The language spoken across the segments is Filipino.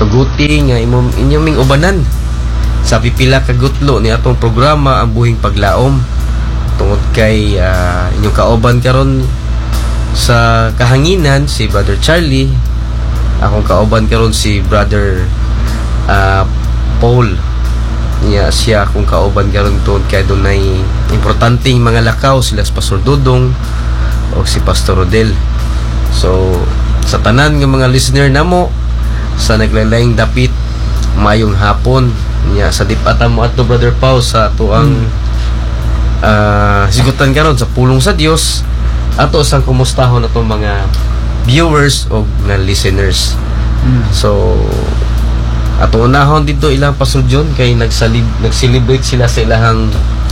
tuguti nga inyong ming ubanan sa pipila ka gutlo ni atong programa ang buhing paglaom tungod kay inyong kauban karon sa kahanginan si Brother Charlie, akong kauban karon si Brother Paul niya, siya akong kauban karon tungod kay dunay importanteng mga lakaw sila si Pastor Dudong o si Pastor Rodel. So sa tanan ng mga listener namo sa naglalayng dapit, mayong hapon niya sa dipata mo ato Brother Pau sa ato ang sigutan karon sa pulong sa Dios, ato sang kumustahon ato mga viewers o nga listeners. So ato unahon dito ilang pasudyon kay nag-celebrate sila sa ilahang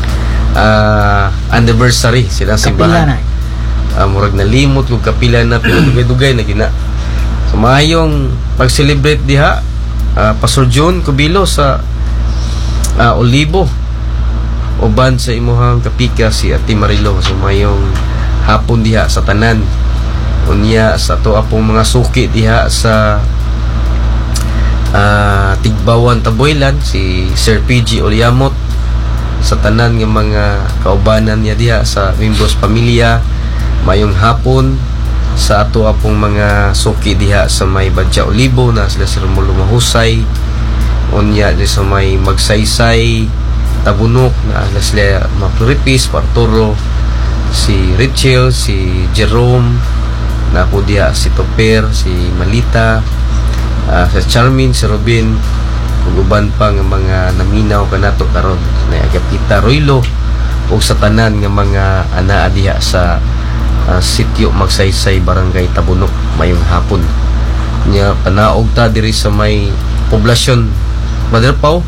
anniversary silang simbahan. Murag nalimot kung kapila na pinadugay-dugay na gina. So mayong pag-celebrate diha Pastor John Cubilo sa Olivo, uban sa imuhang kapika si Ate Marilo. So mayong hapon diha sa tanan unya sa to apong mga suki diha sa Tigbawan Taboylan, si Sir PG Oliamot, sa tanan ng mga kaubanan niya diha sa Mimbros Pamilya, mayong hapon sa ato apong mga suki diha sa may Badya Olivo na sila Sir Mulo Mahusay, unya di sa may Magsaysay Tabunok na sila Mapluripis Parturo, si Richel, si Jerome na po diha, si Toper, si Malita, si Charmin, si Robin, ug uban pa nga mga naminaw kanato karon na Agapita Roylo o sa tanan nga mga anaa diha sa sitio Magsaysay, Barangay Tabunok, mayong hapon nya panaog ta diri sa may poblasyon Mother Pau.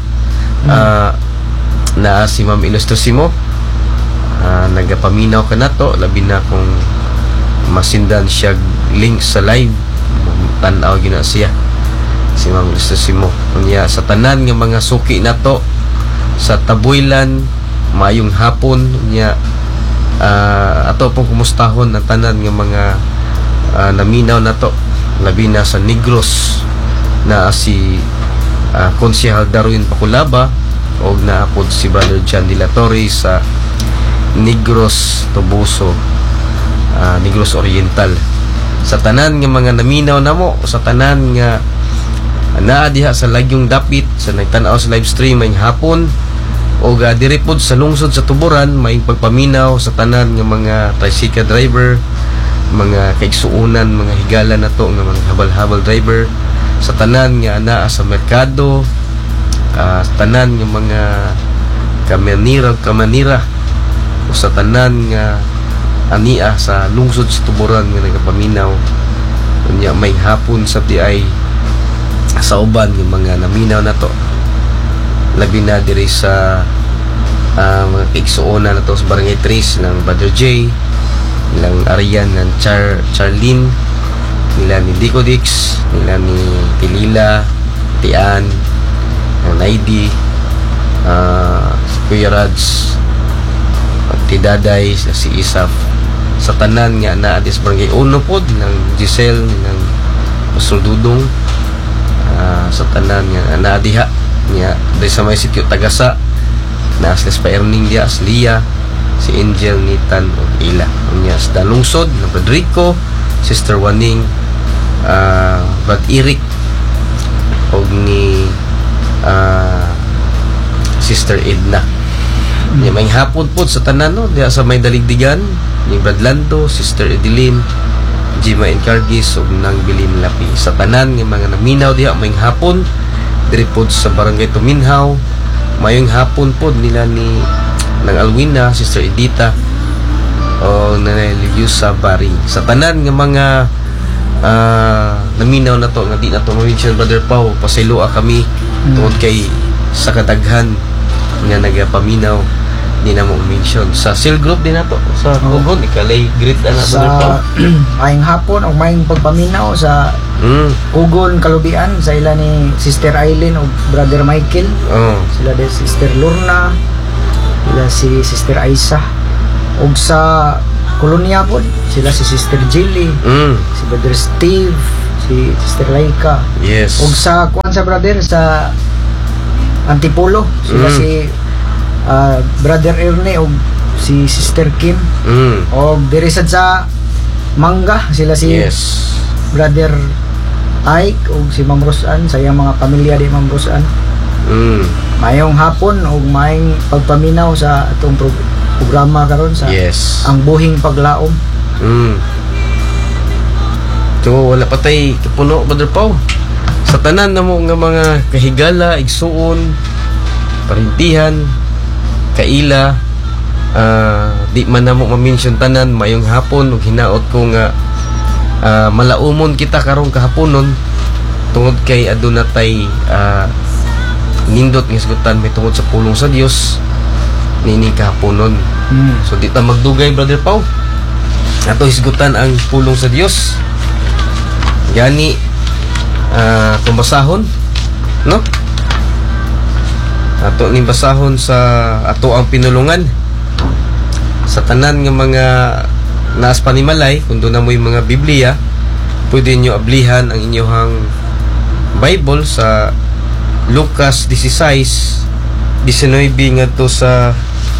Na si Ma'am Ilustrosimo nagapaminaw kanato, labi na kung masindan siya link sa live, tan-aw gina siya si Ma'am Ilustrosimo. Unya sa tanan nga mga suki nato sa Taboylan, mayong hapon nya ato pong kumustahon ang tanan nga mga naminaw nato, labi na sa Negros na si Konsehal Darwin Pakulaba o naapod si Brother John De La Torre sa Negros Tobuso, Negros Oriental. Sa tanan nga mga naminaw namo, sa tanan nga naa diha sa Lagyong Dapit sa nagtan-aw sa live stream may hapon o diri pod sa lungsod sa Tuburan, may pagpaminaw sa tanan nga mga tricycle driver, mga kaigsuunan, mga higala na to nga mga habal-habal driver, sa tanan nga anaa sa merkado, sa tanan nga mga kamanira o sa tanan nga ania sa lungsod sa Tuburan nga nagapaminaw. Unya may hapon sa ay sa uban ng mga naminaw na to, labi na diri sa mga kaigsuonan na to sa Barangay 3 ng Brother J, nilang Arian ng Charlene, nila ni Dico Dix, nila ni Tilila, Tian, Naidi, si Kuya Rads, Tidaday, si Isaf, sa tanan nga na adis Barangay 1 pod ng Giselle, ng Pastor Dudong, sa tanan nga na diha niya dahil sa may sitio Tagasa na asles pa Erning dia Aslia, si Angel Nitan o Ila niya sa lungsod na Rodrigo, Sister Waning, Brad Eric o ni Sister Edna niya may hapon po sa tanan no diya sa may Daligdigan ni Brad Lando, Sister Edeline, Jima Encargis o nang Bilin Lapi, sa tanan ng mga naminaw diha may hapon diri pod sa Barangay Tuminhaw, mayong hapon pod nila ni nang Alwina, Sister Edita o Nanay Liusa Bari, sa tanan ng mga naminaw na to nga di na to ma-mention Brother Pau, pasiloa kami tungod kay sa kataghan nga nagapaminaw di na mo mention sa cell group din nato sa Ugon, ikalay greet na Brother Pau. Mayong hapon o mayong pagpaminaw sa Ugon Kalubian sa ila ni Sister Aileen o Brother Michael, sila din Sister Lorna, sila si Sister Aisa, o sa Kolonya po sila si Sister Jilly, si Brother Steve, si Sister Laika. Yes. Og sa kuan sa brother sa Antipolo sila si Brother Ernie og si Sister Kim. Og diri sad sa Mangga sila si Brother Ike og si Ma'am Rosan sa iyang mga pamilya di Ma'am Rosan. Mayong hapon og maayong pagpaminaw sa atong programa karon sa ang buhing paglaom. So wala patay kapuno Brother Pao sa tanan namo nga mga kahigala, igsuon, parintihan, kaila, di man namo ma-mention tanan. Mayong hapon ug hinaot ko nga malaumon kita karong kahaponon tungod kay aduna tay nindot nga sigutan may tungod sa pulong sa Dios nini kahaponon. So di ta magdugay Brother Pao, ato hisgutan ang pulong sa Dios. Gani tumbasahon no, ato ning basahon sa ato ang pinulungan sa tanan nga mga naas panimalay. Kung doon na mo yung mga Biblia, pwede nyo ablihan ang inyong Bible sa Lucas 16:19 nga to sa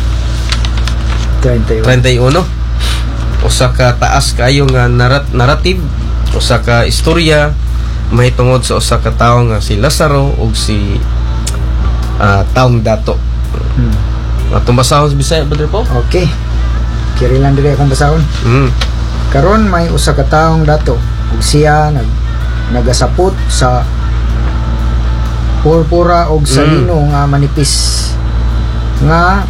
31. Usa ka taas kayo nga narrative, usa ka istorya mahitungod sa usa ka tawo nga si Lazaro ug si taong dato. Atong basahon sa Bisaya Brother Pao. Okay. Kiri lang diri akong basahon. Karon may usa ka taong dato ug siya nagasapot sa purpura og salino nga manipis nga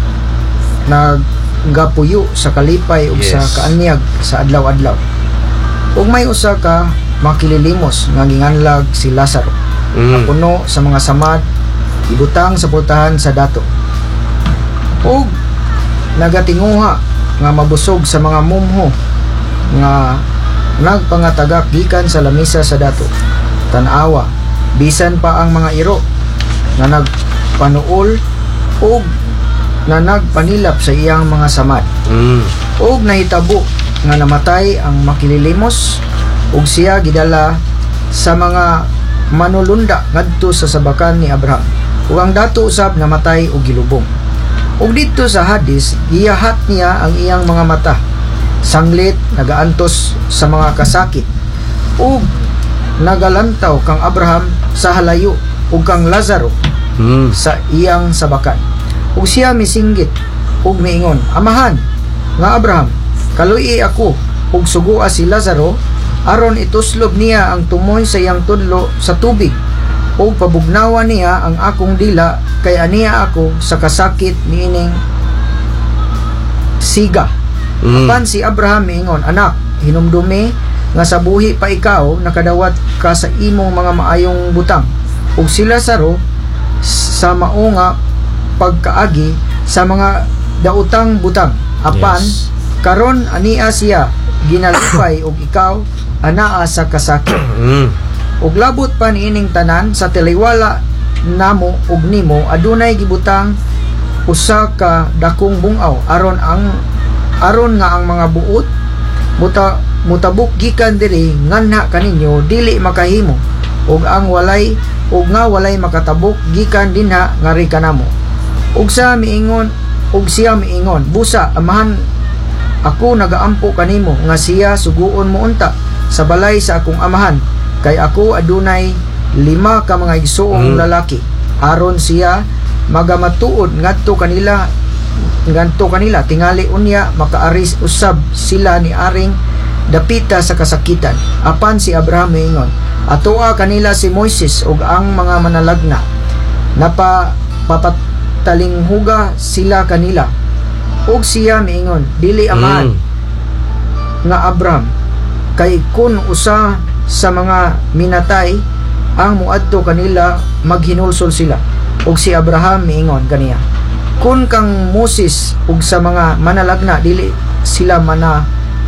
nagapuyo sa kalipay ug sa kaanyag sa adlaw-adlaw. Ug may usa ka makililimos nga ginganlag si Lazaro. Puno sa mga samad, ibutang sa pultahan sa dato. Ug nagatinguha nga mabusog sa mga mumho nga nagpangatagak gikan sa lamisa sa dato. Tan-awa bisan pa ang mga iro nga nagpanuol ug na nagpanilap sa iyang mga samad. Ug nahitabo nga namatay ang makililimos ug siya gidala sa mga manulunda ngadto sa sabakan ni Abraham. Ug ang dato usab namatay og gilubong. Ug dito sa hadis giyahat niya ang iyang mga mata, sanglit nagaantos sa mga kasakit, ug nagalantaw kang Abraham sa halayo ug kang Lazaro sa iyang sabakan. Ug siya misinggit ug miingon, "Amahan nga Abraham, kaluy ako ug sugua si Lazaro aron ituslob niya ang tumoy sa iyang tudlo sa tubig ug pabugnawan niya ang akong dila kay aniya ako sa kasakit niining siga." Apan si Abraham miingon, "Anak, hinumdumi nga sa buhi pa ikaw nakadawat ka sa imong mga maayong butang ug si Lazaro sa mao nga pagkaagi sa mga daotang butang. Apan karon ania siya ginalipay ug ikaw anaa sa kasakit." Ug labot pa niining tanan sa tiliwala namo ug nimo adunay gibutang usa ka dakong bungaw aron nga ang mga buot mutabok gikan diri nganha kaninyo dili makahimo ug ang walay makatabok gikan dinha ngari kanamo. Ug siya miingon, "Busa, amahan, ako nagaampo kanimo nga siya suguon mo unta sa balay sa akong amahan, kay ako adunay 5 ka mga igsuong lalaki, aron siya magamatuod ngadto kanila tingali unya makaaris usab sila ni aring dapita sa kasakitan." Apan si Abraham miingon, "Atoa kanila si Moises ug ang mga manalagna, napapatalinghuga sila kanila." Ug siya miingon, "Dili amahan nga Abraham, kay kun usa sa mga minatay ang muadto kanila maghinulsol sila." Ug si Abraham miingon kaniya, "Kun kang Moses ug sa mga manalagna dili sila mana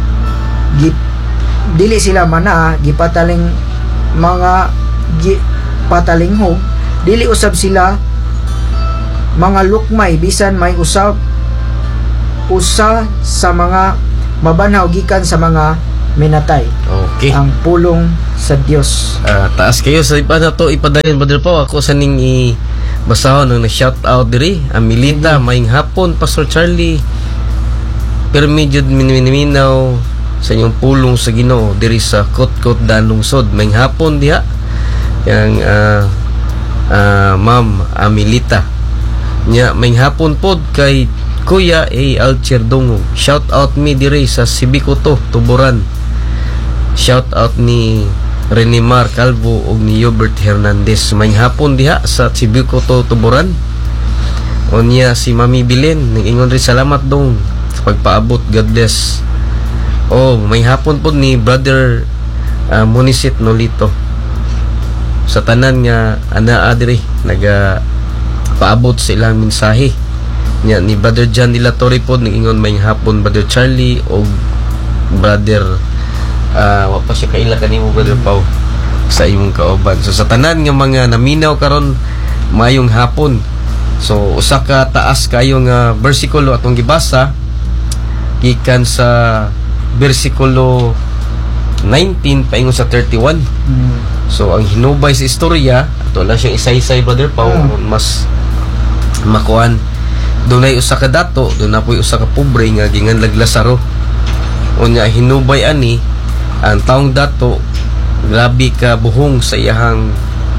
gipataling mga gipatalinghog, dili usab sila mga lukmay bisan may usa sa mga mabanhaw gikan sa mga minatay." Okay. Ang pulong sa Dios. Taas kayo sa ipa na to ipadayon Brother Pao. Ako sa ning basahon nang na-shout out diri Amilita, maing hapon Pastor Charlie. Pero medyo minaw sa inyong pulong sa Ginoo diri sa Kotkot Danlungsod. Maing hapon diha. Yang Ma'am Amilita. Nya maing hapon pod kay Kuya A. Alcher Dungog. Shout out me diri sa Sibicoto, Tuburan. Shout out ni Renimar Calvo ug ni Hubert Hernandez. Maing hapon diha sa Sibicoto, Tuburan. Unya si Mami Bilen ningingon rin salamat dong sa pagpaabot. God bless. Maing hapon pod ni Brother Munisit Nolito. Sa tanan nga anaa diri naga paabot sa ilang mensahe. Nya ni Brother John de la Torre pod ningingon maing hapon Brother Charlie og Brother wa pa siya kaila kanimo Brother Pau sa imong kauban. So sa tanan nga mga naminaw karon mayong hapon. So usa ka taas kayo nga bersikulo atong gibasa gikan sa bersikulo 19 paingon sa 31. So ang hinubay sa istorya ato lang siyang isa-isay Brother Pau mas makuan. Dunay usa ka dato, doon na po'y usa ka pobre nga ginganlag Lazaro. Unya hinubay ani ang taong dato grabe ka buhong sa iyahang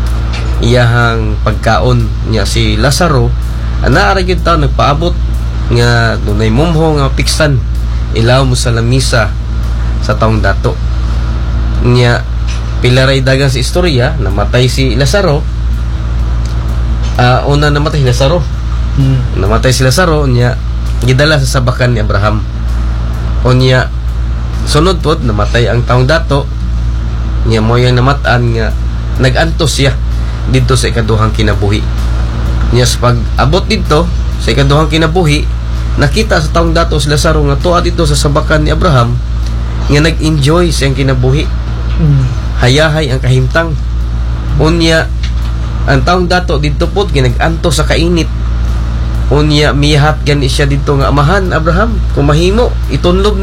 pagkaon niya si Lazaro. Ana ra gyud taw nagpaabot nga dunay mumho nga piksan ilaw mo sa lamisa sa taong dato. Nya pilaray dagan sa istorya namatay si Lazaro. Una namatay si Lazaro. Namatay si Lazaro nya gidala sa sabakan ni Abraham. Unya sunod pod namatay ang taong dato nya mo yang namatan nga nagantos siya didto sa ikaduhang kinabuhi. Nya sa pag-abot didto sa ikaduhang kinabuhi nakita sa taong dato si Lazaro nga tuwa dito sa sabakan ni Abraham nga nag-enjoy sa iyang kinabuhi. Hayahay ang kahimtang. Unya ang taong dato didto pod ginag-antos sa kainit. Unya mihat gani siya dito nga amahan Abraham kung mahimo itunlob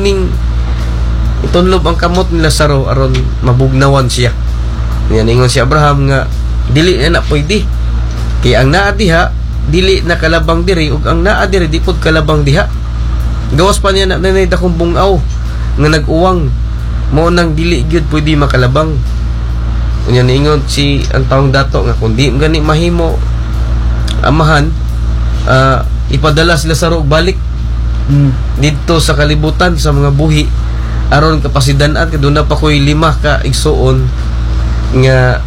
ang kamot ni Lazaro aron mabugnawan siya. Ningon si Abraham nga dili na pwede kay ang naa diha dili na kalabang diri ug ang naa diri di pud kalabang diha. Gawas pa niya na nanay dakong bungaw nga nag-uwang mo nang dili gyud pwede makalabang. Unya niingon si ang taong dato nga kun di gani mahimo amahan ipadala si Lazaro balik dito sa kalibutan sa mga buhi aron kapasidan-an kay doon na pa ko'y 5 ka igsuon nga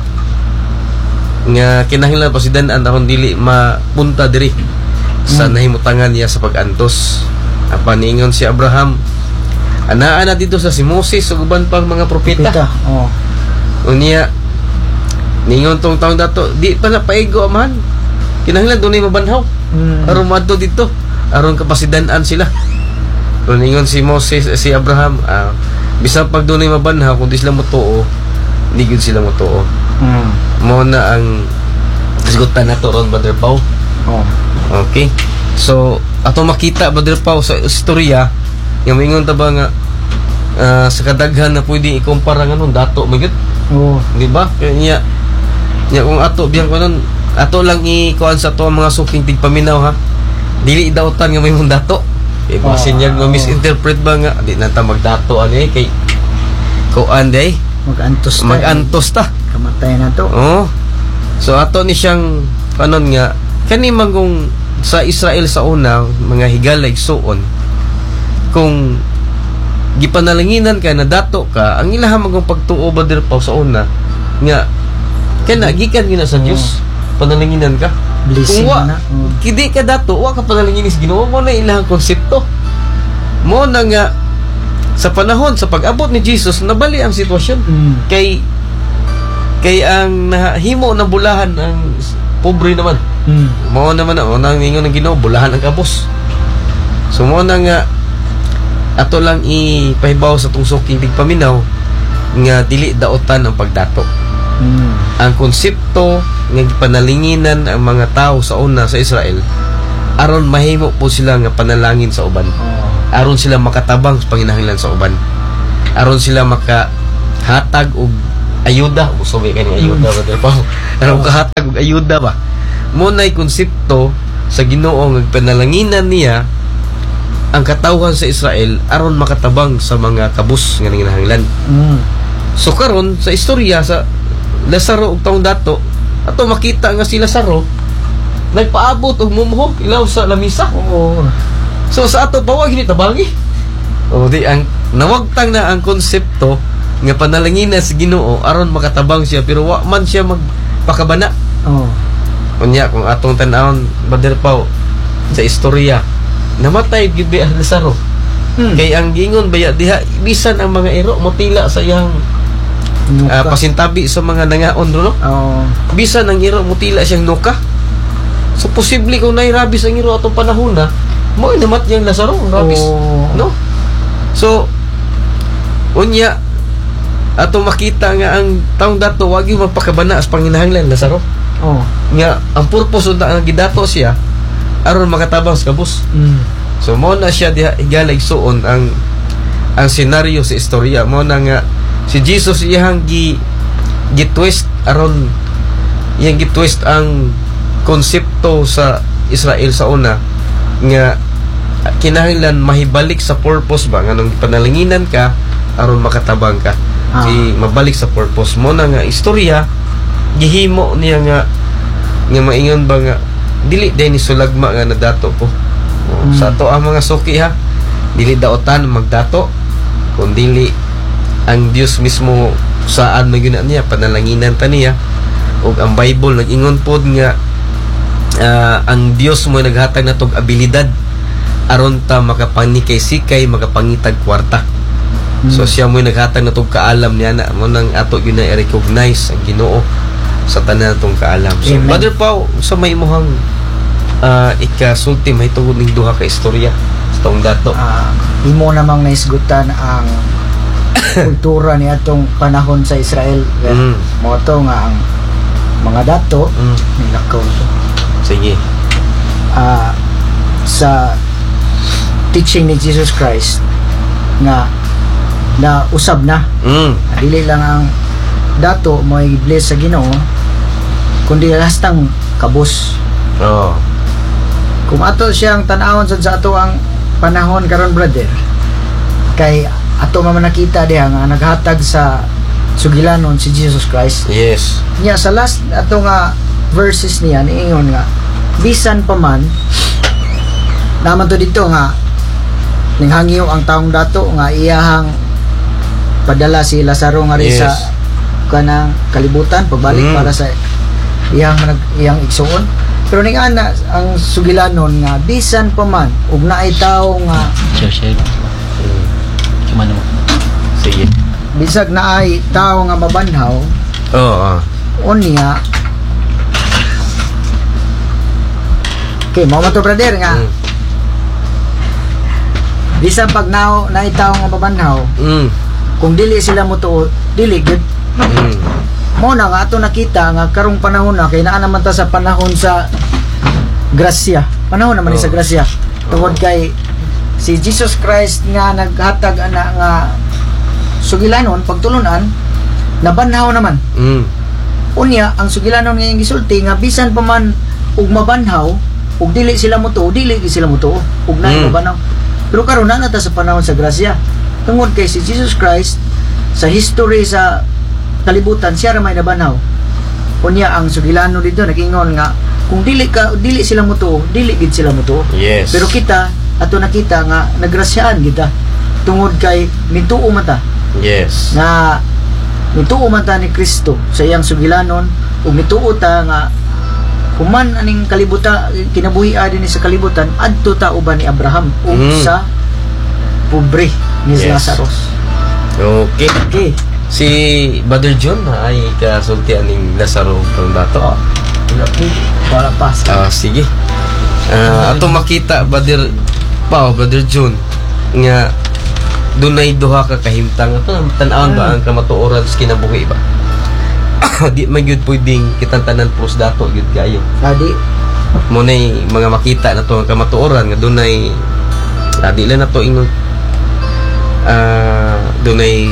kinahanglan pasidan-an aron dili mapunta diri sa nahimutangan niya sa pag-antos. Apan niingon si Abraham anaa na dito sa si Moses ug uban pang mga propeta. Unya niingon tong taong dato di pa na paigo amahan kinahanglan dunay mabanhaw aron madto dito aron kapasidan-an sila. Ningon si Moses si Abraham bisan pag dunay mabanhaw kung di sila motuo di gyud sila motuo. Mo na ang sigutan nato ron Brother Pau. Okay, so ato makita Brother Pau sa istorya nga mingon ta ba nga sa kadaghan na pwede ikumpara nganon dato magyud. Di ba kanya kung ato biyang kanon ato lang ikuan sa to mga suking tigpaminaw ha dili dautan nga may mong dato. Kay basin niya nga misinterpret ba nga di na ta magdato ani kay kuan day mag-antos ta kamatay na to. So ato ni siyang kanon nga kani mangong sa Israel sa una mga higala igsuon kung gipanalanginan ka na dato ka ang ilahang magong pagtuo Brother Pau sa una nga kana gikan gina sa Dios panalanginan ka blessing na. Kidi ka dato wa ka panalangin is Ginoo mo na ilahang konsepto mo na nga sa panahon sa pag-abot ni Jesus nabali ang sitwasyon. Kay ang nahimo na bulahan ang pobre naman. Mo naman na nang ingon ng Ginoo bulahan ang kabos. So mo na nga ato lang ipahibaw sa tungsoking tigpaminaw nga dili daotan ang pagdato. Ang konsepto nga panalinginan ang mga tao sa una sa Israel aron mahimo po sila nga panalangin sa uban. Aron sila makatabang sa panginahanglan sa uban. Aron sila hatag og ayuda, musubi kani ayuda ba dito pa. Ano kahatag og ayuda ba? Mo nay konsepto sa Ginoo nga panalanginan niya ang katawhan sa Israel aron makatabang sa mga kabus nga nanginahanglan. So karon sa istorya sa Lazaro ug taong dato, ato makita nga si Lazaro nagpaabot og mumuhog ilaw sa lamisa. Oo. So sa ato bawag hinitabangi. O di ang nawagtang na ang konsepto nga panalangin sa Ginoo aron makatabang siya pero wa man siya magpakabana. Oo. Unya kung atong tan-awon Brother Pao sa istorya namatay gyud ba ang Lazaro. Kay ang gingon baya diha bisan ang mga iro motila sa iyang pasintabi sa mga nangaon no. Oo. Bisan ang iro motila siyang nuka. So posible kung nay rabis ang iro atong panahon na mo namat yang Lazaro rabis. No? So unya ato makita nga ang taong dato wag yung magpakabana sa panginahanglan Lazaro. Oh. Nga ang purpose nga gidato siya aron makatabang sa kabus. So mo na siya diha higalig suon ang senaryo sa istorya mo na nga si Jesus iyang gi-twist aron iyang gi-twist ang konsepto sa Israel sa una nga kinahanglan mahibalik sa purpose ba nga nung panalanginan ka aron makatabang ka. Mabalik sa purpose mo na nga istorya gihimo niya nga maingon ba nga dili day ni sulagma nga nadato ko. Sa ato ang mga suki ha dili daotan magdato kundi ang Dios mismo saan magyud niya panalanginan ta niya ug ang Bible nag-ingon pod nga ang Dios mo naghatag natog abilidad aron ta makapanikay-sikay makapangitag kwarta. So siya mo naghatag natog kaalam niya na mo nang ato yun na i-recognize ang Ginoo sa tanan natong kaalam. So Brother Pao sa may imuhang ikasulti may tungod ning duha ka istorya sa taong dato. Imo namang naisgutan ang kultura ni atong panahon sa Israel. Mo to nga ang mga dato nilakaw to. Sige. Sa teaching ni Jesus Christ nga na usab na. Dili lang ang dato mo i-bless sa Ginoo kundi lastang kabus. Kung ato siyang tan-awon sa ato ang panahon karon brother kay ato man nakita diha nga naghatag sa sugilanon si Jesus Christ. Yes. Nya sa last ato nga verses niya niingon nga bisan pa man naman to dito nga ninghangyo ang taong dato nga iyahang padala si Lazaro nga rin sa kanang kalibutan pagbalik para sa iyang igsuon. Pero ning ana ang sugilanon nga bisan pa man ug naay tawo nga sige bisag naay tawo nga mabanhaw unya okay mo to brother nga bisan pag naay tawo nga mabanhaw kung dili sila mo tuo dili gud mo na nga ato nakita nga karong panahon na kay naa naman ta sa panahon sa grasya panahon naman sa grasya tungod kay si Jesus Christ nga naghatag ana nga sugilanon pagtulunan nabanhaw naman unya ang sugilanon nga gisulti nga bisan pa man ug mabanhaw ug dili sila mo tuo ug naay mabanhaw pero karon na ta sa panahon sa grasya tungod kay si Jesus Christ sa history sa kalibutan siya ra may nabanhaw unya ang sugilano dito nag-ingon nga kung dili sila mutuo dili gid sila mutuo. Yes. Pero kita ato nakita nga nagrasyaan kita tungod kay mituo mata. Yes. Na mituo mata ni Kristo sa iyang sugilanon ug mituo ta nga human aning kalibutan kinabuhi din sa kalibutan adto ta uban ni Abraham ug sa pobre ni Lazarus. Okay. Si Brother John na ay kasultian ning Lazaro ng dato. Wala pa. Sige. Ato makita Brother John nga dunay duha ka kahimtang ato tan-awon ba ang kamatuoran sa kinabuhi ba? Di man gyud pwedeng kitang tanan pros dato gyud kayo. Di mo nay mga makita na to ang kamatuoran nga dunay di lang na to ingon dunay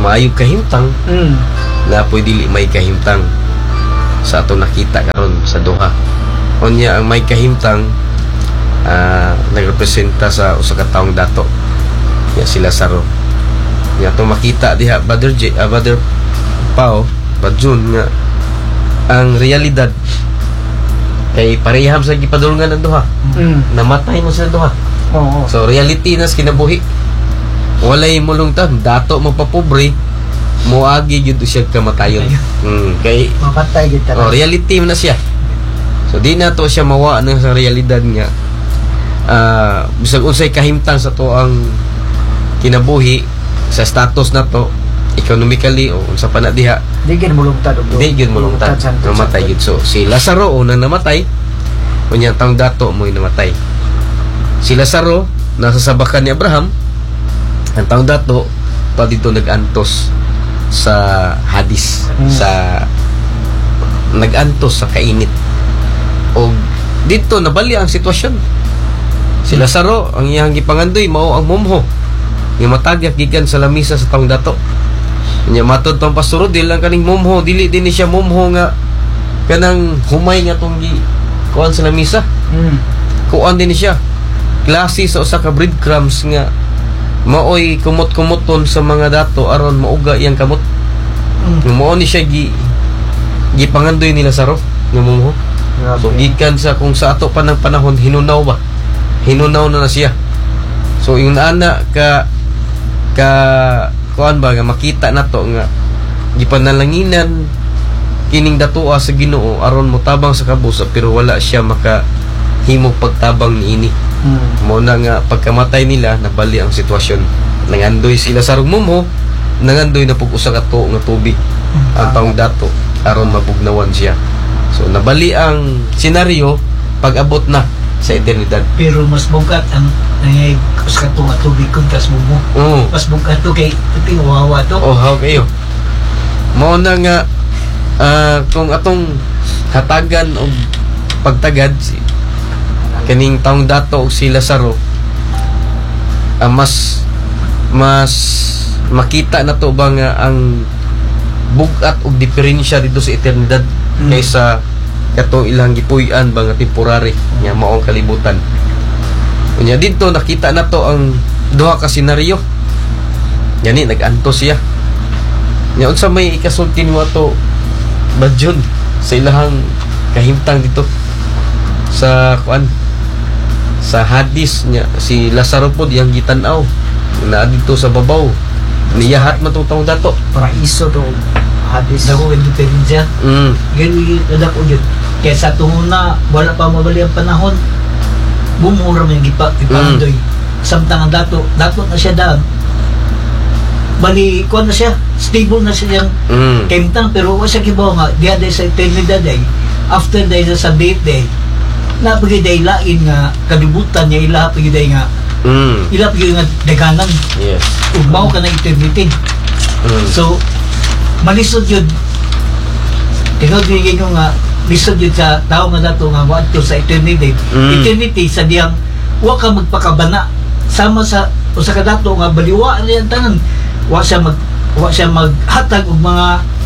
maayong kahimtang na pwede dili may kahimtang sa ato nakita karon sa duha. Unya ang may kahimtang nagrepresenta sa usa ka taong dato ya si Lazaro. Nga to makita diha Brother Pao Badjun nga ang realidad kay pareham sa gipadulngan ng duha. Namatay mo sa duha. So reality na sa kinabuhi. Walay mulungtan, dato mo pa pobre, moagi gyud siya kamatayon. Kay mapatay gyud ta. Reality mo na siya. So di na to siya mawa ng sa realidad nga bisag unsay kahimtang sa to ang kinabuhi sa status na to economically o unsa pa na diha di gyud mulungtad namatay gyud. So si Lazaro unang namatay, unya taong dato mo namatay. Si Lazaro nasa sabakan ni Abraham, ang taong dato pa dito nag-antos sa Hades, sa nag-antos sa kainit. O dito nabali ang sitwasyon. Si Lazaro ang iyang gipangandoy mao ang mumho nga matagyak gikan sa lamisa sa taong dato. Nya matod tong pastor dili lang kaning mumho, dili din siya mumho nga kanang humay nga tong kuan sa lamisa. Kuan din siya klase sa usa ka breadcrumbs nga maoy kumot-kumoton sa mga dato aron mauga iyang kamot. Mao ni siya gipangandoy ni Lazaro nga mumho. So gikan sa kung sa ato pa ng panahon hinunaw na siya. So yung ana ka kuan ba nga makita nato nga gipanalanginan kining datoa sa Ginoo aron motabang sa kabusa pero wala siya makahimog pagtabang niini. Mo na nga pagkamatay nila nabali ang sitwasyon. Nangandoy sila sa rugmumho, nangandoy na pug usa ka tuo nga tubig ang taong dato aron mabugnawan siya. So nabali ang senaryo pag-abot na sa eternidad. Pero mas bugat ang nangay sa tunga tubig kontra sa mumo. Mas bugat to kay tinuwawa to. How kayo? Mao na nga kung atong hatagan og pagtagad si kaning taong dato og si Lazaro, mas makita na to ba nga ang bugat og diferensya dito sa eternidad kaysa katong ilang gipuy-an ba nga temporary nga maong kalibutan. Unya dito nakita na to ang duha ka senaryo. Yani nag-antos siya. Nya unsa may ikasulti nimo to Badjun sa ilahang kahimtang dito sa kuan sa Hades nya si Lazaro pod yang gitan-aw na dito sa babaw niyahat man tong taong dato paraiso to Hades dako ang diferensya. Gani dako gyud kaya sa tungo na wala pa mabali ang panahon bumura man gipandoy samtang ang dato na siya daan bali kuan na siya stable na siya kahimtang pero wa siya kibaw nga diha sa eternidad ay after day sa date day napagay day lain nga kalibutan niya ila pagay day nga ila pagay nga daganan ugmaw ka na eternity. So malisod yun tingog bigay nyo nga lisod yun sa tao nga dato nga wadto sa eternity eternity sa diyang wa ka magpakabana sama sa usa ka dato nga baliwa niyan tanan wa siya maghatag og mga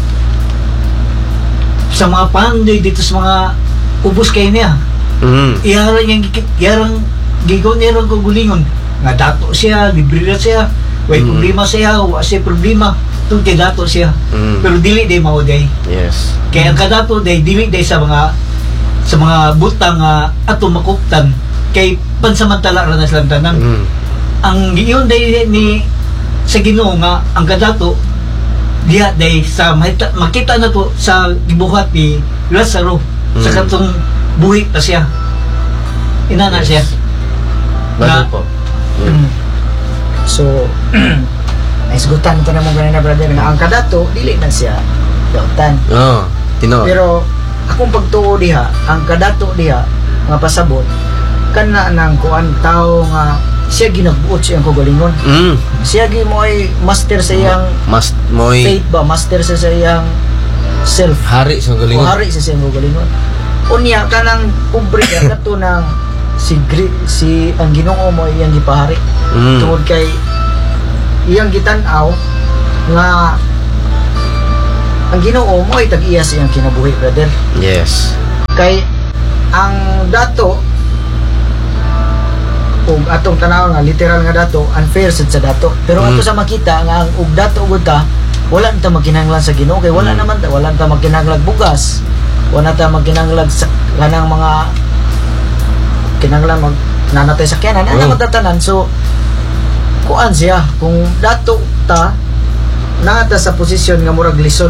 sa mga pandoy dito sa mga ubos kay niya. Iyarang gigon niya ron gulingon nga dato siya, libre na siya, way problema siya, wa siya problema tungkol kay dato siya. Pero dili day mao day. Yes. Kaya ang kadato day dili day sa mga butang ato makuptan kay pansamantala ra na silang tanan. Ang giyon day ni sa Ginoo nga ang kadato diha day sa makita na to sa gibuhat ni Lazaro sa katong buhi pa siya inana siya na po. So naisgutan ko na mo ganun na brother nga ang kadato dili na siya dautan tino pero akong pagtuo diha ang kadato diha nga pasabot kana nang kuan tao nga siya ginagbuot siyang kagalingon. Siya mo'y master sa iyang faith ba, master sa iyang self. Hari sa kagalingon. Hari sa iyang kagalingon. Unya kanang pobre ka kato nang si ang Ginoo mo iyang gipahari. Tungod kay iyang gitan-aw nga ang Ginoo mo ay tag-iya siyang kinabuhi, brother. Yes. Kay ang dato ug atong tanaw nga literal nga dato unfair sad sa dato, pero ato sa makita nga ang ug dato ug ta wala na ta magkinahanglan sa Ginoo kay wala naman ta, wala na ta magkinahanglan bugas, wala na ta magkinahanglan sa kanang mga kinahanglan mag nanatay sa kyanan ana matatanan. So kuan siya kung dato ta nata sa posisyon nga murag lisod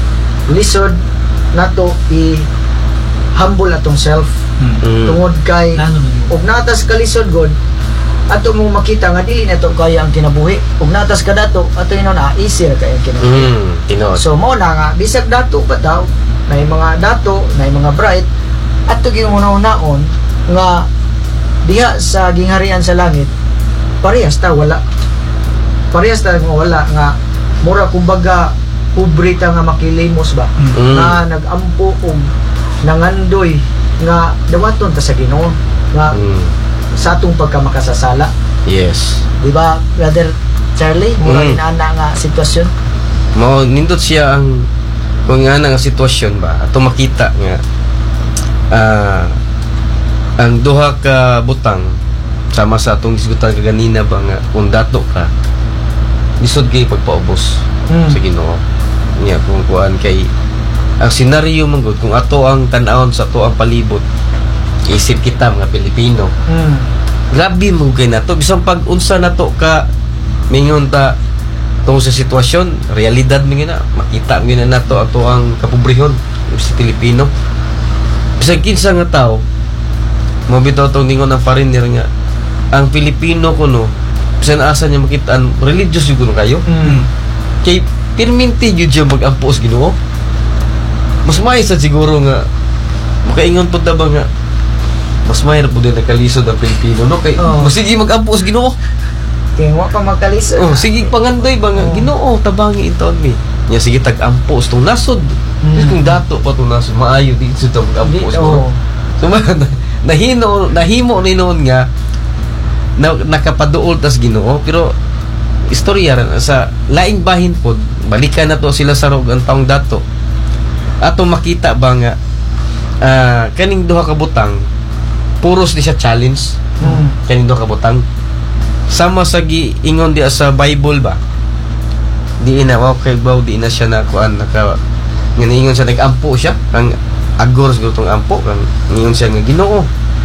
nato i humble atong self tungod kay ug natas kalisod god ato mo makita nga dili na to kaya ang kinabuhi ug natas ka dato ato inon easy ra kay ang kinabuhi. So mo na nga bisag dato pa daw na mga dato na mga bright ato giuna-unaon nga diha sa gingharian sa langit parehas ta nga wala nga mura kumbaga ubrita nga makilimos ba nga nagampo og nangandoy nga dawaton ta sa Ginoo nga sa atong pagkamakasasala. Yes. Di ba, Brother Charlie? Mura inaana nga sitwasyon. Mao nindot siya ang kung nga nga sitwasyon ba ato makita nga ang duha ka butang sama sa atong diskutan kaganina ba nga kung dato ka lisod kay pagpaubos sa Ginoo niya kung kuan kay ang senaryo man gud kung ato ang tan-awon sa ato ang palibot isip kita mga Pilipino grabe mo kay nato bisan pag unsa nato ka mingon ta tungod sa sitwasyon realidad mi na makita mi na nato ato ang kapobrehon sa Pilipino bisan kinsa nga tao mo bitaw tong ningon ang foreigner nga ang Pilipino kuno bisan asa niya makitaan religious jud kuno kayo kay pirminti jud siya mag-ampo sa Ginoo. Mas may sa siguro nga makaingon pud ta ba nga mas may ra pud nakalisod ang Pilipino no kay sige mag-ampo sa Ginoo kay wa pa magkalisod sige pangandoy ba nga Ginoo tabangi inton mi nya sige tag-ampo sa tong nasod kung dato pa tong nasod maayo di sa mag-ampo sa Ginoo. So nahimo ni noon nga nakapaduol tas Ginoo pero istorya ran sa laing bahin pod balikan na to sila sa rog ang taong dato ato makita ba nga kaning duha ka butang puros di siya challenge kaning duha ka butang sama sa giingon di sa Bible ba di na okay ba di na siya na kuan naka nganingon siya nag-ampo siya kang agor siguro tong ampo kang ingon siya nga Ginoo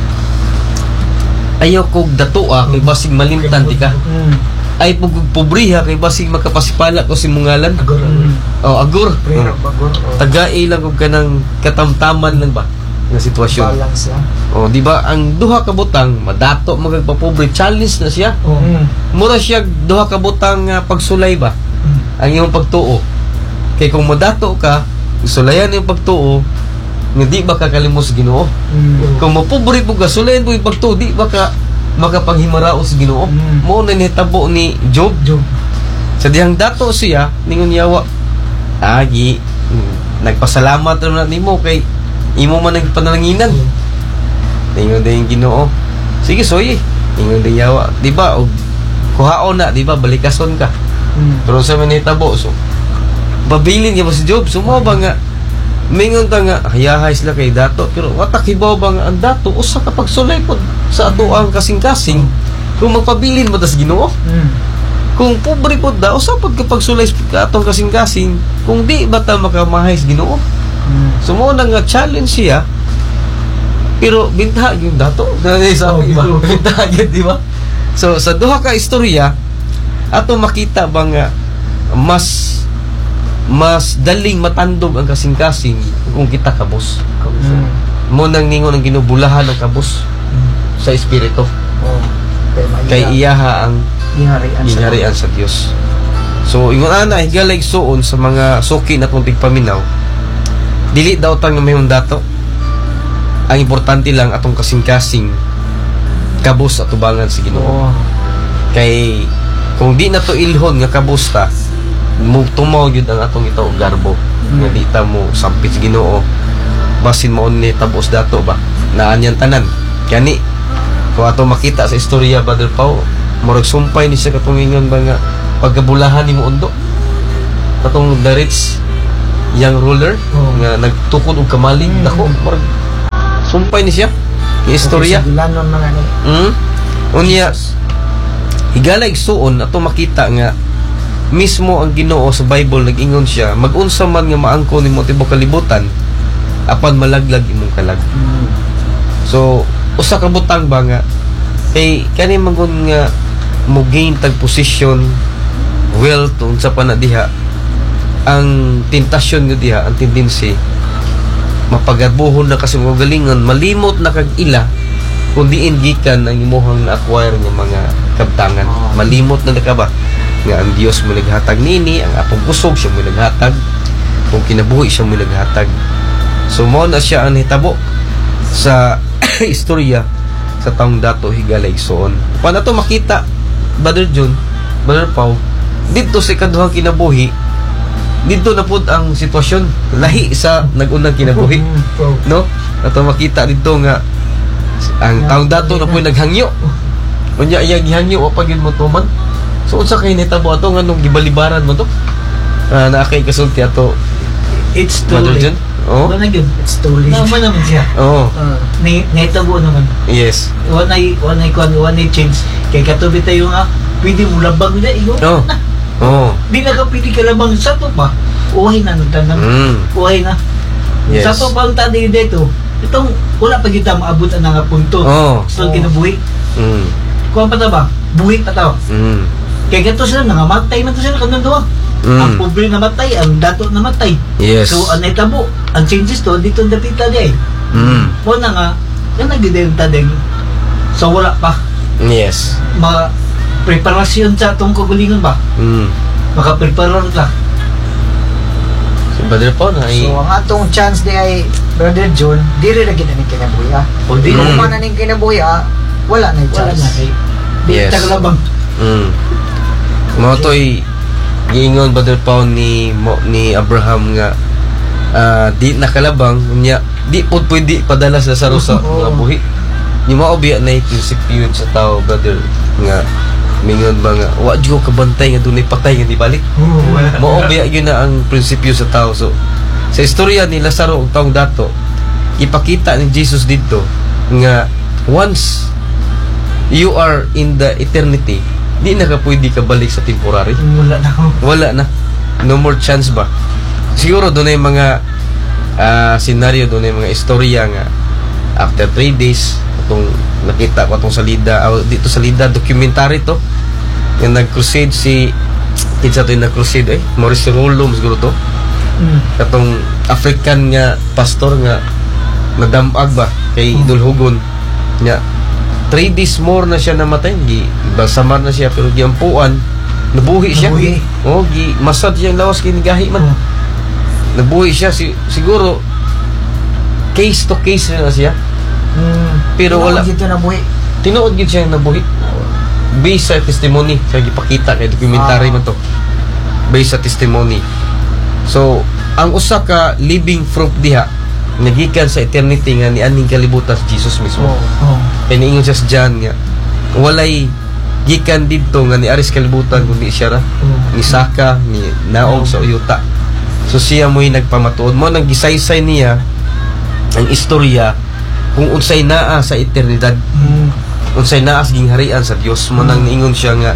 ayaw kog datoa kay basig malimtan di ka ay pobriha kay basig makapasipala ko si mungalan agor tagai lang og kanang katamtaman lang ba nga sitwasyon balance di ba ang duha ka butang madato magpapobre challenge na siya mura siya duha ka butang pagsulay ba ang imong pagtuo kay kung madato ka sulayan yung pagtuo nga di ba kakalimos Ginoo kung mapobre po ka sulayan po yung pagtuo di ba ka makapanghimaraos Ginoo mo na nitabo ni Job sa dihang dato siya ningon yawa nagpasalamat na nimo kay imo man nagpanalanginan ningon din Ginoo sige soy ningon din yawa di ba og kuhaon na di ba balikason ka pero sa manitabo so babilin niya si Job sumo ba nga mingon ta nga hayahay sila kay dato pero watak hibaw ba nga ang dato usa ka pagsulay pod sa ato ang kasing-kasing kung magpabilin mo tas Ginoo kung pobre pod da usa pod ka pagsulay sa atong kasing-kasing kung di ba ta makamahay sa Ginoo sumo na nga challenge siya pero bintag yung dato sabi ba bintag di ba so sa duha ka istorya ato makita ba nga mas daling matandog ang kasing-kasing kung kita kabos mo nang ningon ang ginubulahan ng kabos sa espiritu kay iyaha ang ginharian sa Dios. So ingon ana higalay suon sa mga suki na kung tigpaminaw dili daw tang mayong dato ang importante lang atong kasing-kasing kabos at tubangan sa Ginoo kay kung di na to ilhon nga kabos ta mo tumaw yun ang atong ito garbo nga di ta mo sampit sa Ginoo basin mo ni tabos dato ba naan yan tanan kani kung ato makita sa istorya Brother Pao murag sumpay ni siya katungingan ba nga pagkabulahan ni mo undo katong the rich young ruler nga nagtukod og kamalig dako murag sumpay ni siya yung istorya. Gilanon man ani. Unya higala igsuon ato makita nga mismo ang Ginoo sa Bible nag-ingon siya mag-unsa man nga maangko nimo tibok kalibutan apan malaglag imong kalag. So usa ka butang ba nga kay kani mangon nga mo gain tag position wealth unsa pa na diha ang tentasyon nga diha ang tendency mapagabuhon na kasi mo galingon malimot na kag ila kun diin gikan ang imong na-acquire nga mga kabtangan. Malimot na ka ba nga ang Dios mo naghatag nini ang atong kusog siya mo naghatag kung kinabuhi siya mo naghatag. So mo na siya ang hitabo sa istorya sa taong dato higala igsoon. Paano to makita Brother John, Brother Pau, dito sa ikaduhang kinabuhi dito na pud ang sitwasyon lahi sa nagunang kinabuhi, no? Ato makita dito nga ang taong dato na pud naghangyo. Unya iya gihangyo o pagin mo tuman. So unsa kay nitabo ato nga nung gibalibaran mo to? Na kay kasulti ato. It's too late. Wala gyud. It's too late. Naman naman siya. Nitabo naman. Yes. Wanay change. Kay katubi tayo nga pwede mo labang na iyo. Di na ka pwede ka labang sa to pa. Uhay na nagtanam. Uhay na. Yes. Sa to pa ang tadi dito. Itong wala pa kita maabot ang nga punto. So kinabuhi. Kuha pa ta ba? Buhi pa ta. Kaya gato sila nangamatay man to sila kanang duwa. Ang pobre namatay, ang dato namatay. Yes. So ang itabo, ang changes to dito dapita di. Mo na nga, yan nagidenta din. So wala pa. Yes. Preparasyon sa itong kagulingan ba? Makapreparar ka. Si Brother Pau na So ang atong chance di ay Brother John, diri ra gid ani kinabuhi. O di Kung man ani kinabuhi, wala na chance. Wala na. Yes. Taglabang. Mo toy giingon Brother Pau ni Abraham nga di nakalabang unya di pud pwede padala sa sa mga buhi. Ni mao biya na prinsipyo sa tao Brother nga mingon ba nga wa jud ka bantay nga dunay patay nga di balik. Mao biya gyud na ang prinsipyo sa tao. So sa istorya ni Lazaro ug taong dato ipakita ni Jesus dito nga once you are in the eternity di na ka pwede ka balik sa temporary. Wala na. No more chance ba? Siguro doon ay mga senaryo, doon ay mga istorya nga after 3 days itong nakita ko itong salida dito salida documentary to yung nag-crusade si kinsa to yung nag-crusade Maurice Rollo siguro to katong African nga pastor nga nadamag ba kay Dulhugon nga 3 days more na siya namatay balsamar na siya pero giampuan nabuhi siya masad siyang lawas kay nigahi man nabuhi siya siguro case to case na siya pero wala dito nabuhi tinuod gid siya nabuhi based sa testimony sa gipakita kay documentary man to based sa testimony. So ang usa ka living proof diha nagikan sa eternity nga ni aning kalibutan sa Jesus mismo. Kaya niingon siya sa John nga walay gikan dito nga ni aris kalibutan kundi siya ra ni Saka ni Naong sa uyuta. So siya mo'y nagpamatuod mo nang gisaysay niya ang istorya kung unsay naa sa eternidad. Unsay naa sa gingharian sa Dios mo nang niingon siya nga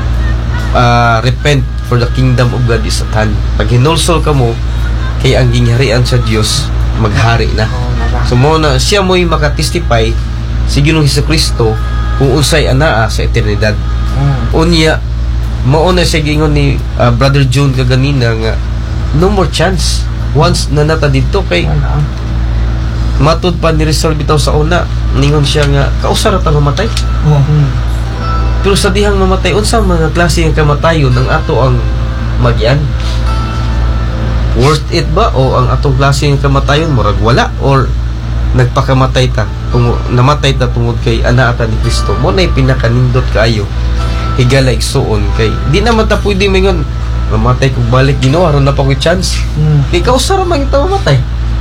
repent for the kingdom of God is at hand. Pag hinulsol ka mo kay ang gingharian sa Dios maghari na. So mo na siya mo'y makatestify si Ginoong Hesukristo kung unsay anaa sa eternidad. Unya mao na siya gingon ni Brother John kaganina nga no more chance once na nata dito kay matud pa ni Rizal bitaw sa una ningon siya nga kausara ta mamatay. Pero sa dihang mamatay unsa mga klase ng kamatayon ang ato ang magyan? Worth it ba o ang atong klase ng kamatayon murag wala or nagpakamatay ta namatay ta tungod kay anaa ta ni Kristo mo na pinakanindot kaayo higala igsuon kay di naman ta pwede mingon mamatay kog balik Ginoo aron na pa ko chance ikaw sara man ito mamatay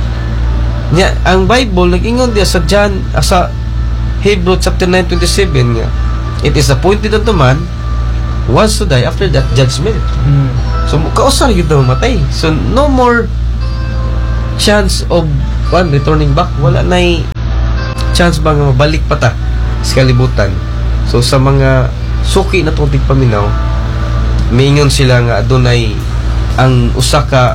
nya ang Bible nag-ingon dia sa John sa Hebrew chapter 9:27 nga it is appointed unto man once to die after that judgment. So kausar gyud na mamatay. So no more chance of returning back. Wala nay chance ba nga mabalik pa ta sa kalibutan. So sa mga suki na tong tigpaminaw, mingon sila nga adunay ang usa ka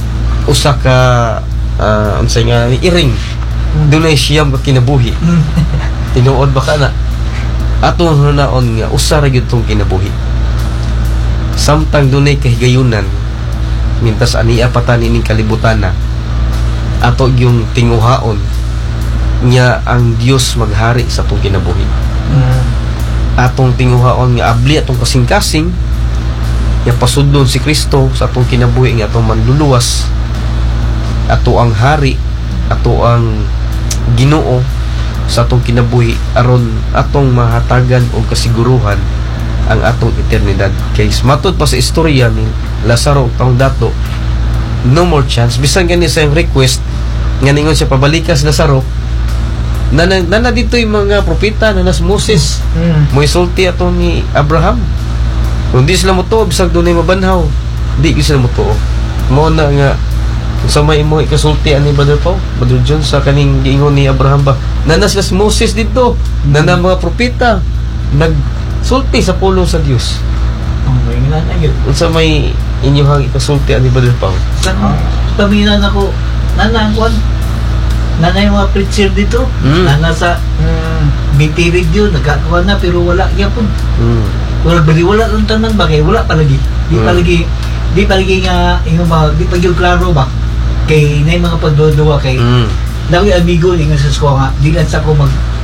unsay nga iring. Dunay siyam ka kinabuhi. Tinuod ba ka na? Atong hanaon nga usa ra gyud tong kinabuhi. Samtang dunay kahigayunan mintas aniya patan ining kalibutan na ato yung tinguhaon nya ang Dios maghari sa atong kinabuhi. Atong tinguhaon nga abli atong kasing-kasing nga pasudlon si Kristo sa atong kinabuhi nga atong manluluwas, ato ang hari, ato ang Ginoo sa atong kinabuhi aron atong mahatagan og kasiguruhan ang atong eternidad. Kay matod pa sa istorya ni Lazaro taong dato, no more chance. Bisan gani sa yung request nga ningon siya pabalikas Lazaro, nana dito yung mga propeta na nas Moses mo isulti ato ni Abraham. Kung di sila mo to, bisag doon ay mabanhaw, di sila mo to. Mo na nga sa may mo ikasulti ani Brother John sa kaning giingon ni Abraham ba nana sila si Moses dito, nana mga propeta nagsulti sa pulong sa Dios. Sa may inyong ikasulti ani Brother Paul. Paminan ako nana yung mga preacher dito, nana sa BT Radio nagkakawa na pero wala gyapon. Wala lang tanan ba kay wala palagi. Di palagi nga di pa gyud klaro ba kay nay mga pagduduwa kay dawi amigo ingon sa ko nga di lang sa ko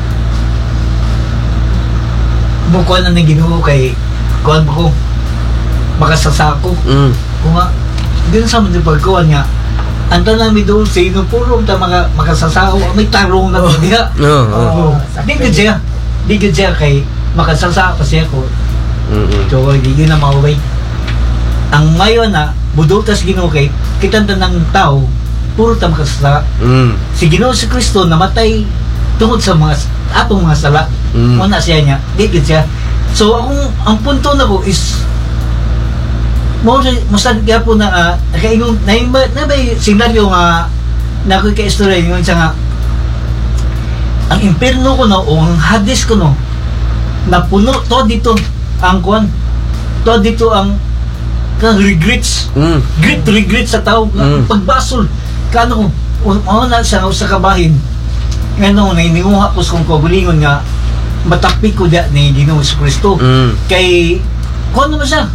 bukuan na Ginoo kay kuan ko makasasako kung nga din sa mga pagkuan nga anta na mi doon sa ino puro ta mga makasasao may tarong na diha di gud siya kay makasasako siya ko so di na maway ang ngayon na budutas Ginoo kay kitang tanang tao puro ta makasala. Si Ginoo si Kristo namatay tungod sa mga atong mga sala. Una siya niya, di gid siya. So ang punto nako is mostad gyapon na kaingon na may senaryo nga nako kay istorya ingon siya nga ang impierno ko no o ang Hades ko no napuno to dito ang kuan to dito ang regrets great regrets sa tao pagbasol kano ko na siya sa kabahin ngano na ininguha po kung kabulingon nga matapik ko da ni Ginoo sa Kristo kay kung naman siya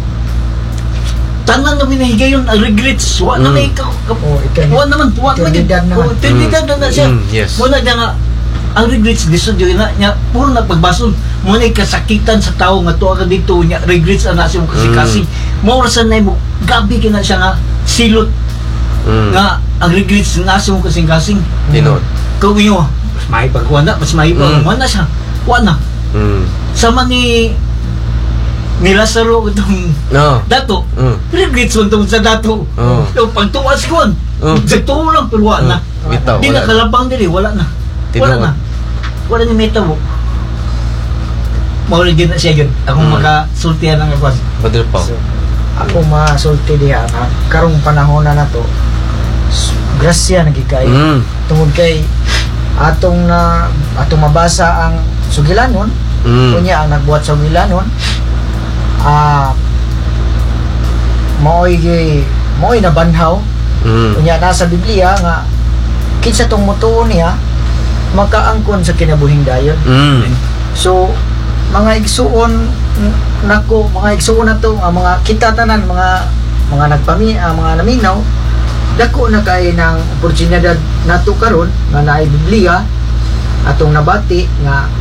tanan na binahigayon ang regrets wa na may wa naman eternidad na siya wala na nga ang regrets lisod yun na niya puro na pagbasol mo na kasakitan sa tao nga tuwa ka dito niya regrets ana siya kasi maurasan na mo gabi kina siya nga silot nga ang regrets na siya kasing-kasing dinod kung yun mas may pagkuha na mas may pagkuha na siya kuha na sama ni Lazaro itong dato regrets mo itong sa dato pagtuwas ko sa tuwa lang pero wala na di na kalabang dili wala na wala ni meta mo maulit din na siya yun akong makasultihan ng ako Brother Paul ako masulti diya karong panahon na to grasya nagikay tungod kay atong mabasa ang sugilanon kunya ang nagbuhat sa sugilanon maoy nabanhaw kunya nasa Biblia nga kinsa tong mutuon niya makaangkon sa kinabuhing dayon so mga igsuon mga igsuon na to mga kita tanan mga mga naminaw dako na kay ng oportunidad nato karon nga naay Biblia atong nabati nga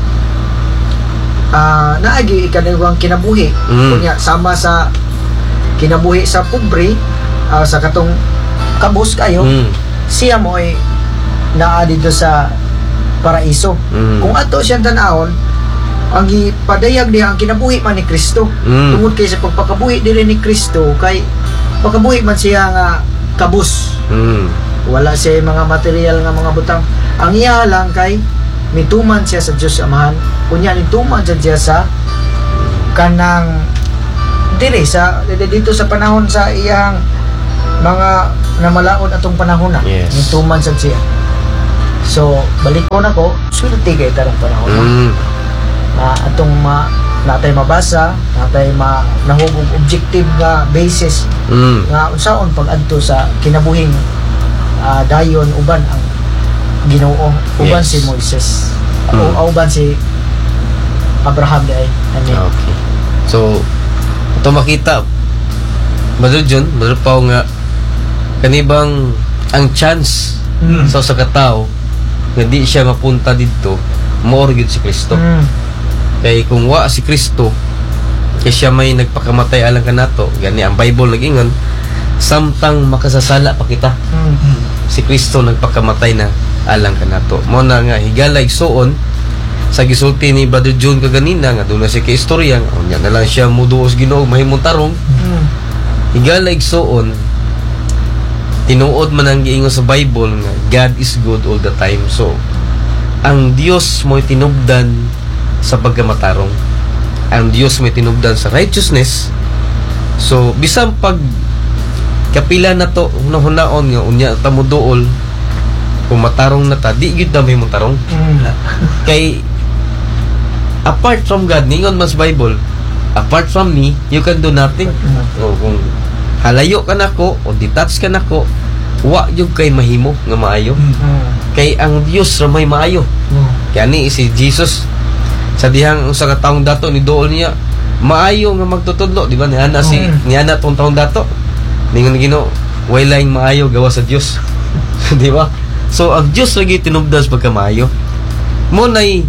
naagi ikaniwang kinabuhi kunya sama sa kinabuhi sa pobre sa katong kabus kayo siya mo'y naa dito sa paraiso kung ato siyang tanahon ang ipadayag niya ang kinabuhi man ni Kristo tungod kay sa pagpakabuhi dili ni Kristo kay pagkabuhi man siya nga kabus wala siya mga material nga mga butang ang iya lang kay mituman siya sa Diyos Amahan kunya nituman siya sa kanang dito sa panahon sa iyang mga namalaod atong panahon na. Yes. Ni 2 months sad siya. So balik ko na ko, sulti kay tarong panahon na atong natay mabasa, natay nahugog objective nga basis nga unsaon pag-adto sa kinabuhing dayon uban ang Ginoo, uban Yes. si Moises, uban si Abraham day. Okay. So ito makita Brother John, Brother Pao nga kanibang ang chance sa usa ka tawo nga di siya mapunta didto more gyud si Kristo. Kay kung wa si Kristo, kay siya may nagpakamatay alang kanato, gani ang Bible nag-ingon, samtang makasasala pa kita, si Kristo nagpakamatay na alang kanato. Mo na nga higala igsuon sa gisulti ni Brother John kaganina nga doon na siya kay istorya, unya na lang siya muduos Ginoo mahimong tarong. Higala igsuon, tinuod man ang giingon sa Bible nga God is good all the time. So ang Dios mo'y tinubdan sa pagkamatarong, ang Dios may tinubdan sa righteousness. So bisan pag kapila na to hunahon nga unya ta mo duol kung matarong na ta, di gyud ta may tarong. Kay apart from God, ningon mas Bible, apart from me you can do nothing. O kung halayo ka nako o detach ka nako, wa gyud kay mahimo nga maayo. Kay ang Dios ra may maayo. Kaya ni si Jesus sa dihang usa ka taong dato ni dool niya maayo nga magtutudlo, di ba? Niana tong taong dato. Ningon Ginoo, way laing maayo gawa sa Dios. Di ba? So ang Dios lagi tinubdan sa pagkamaayo. Mo nay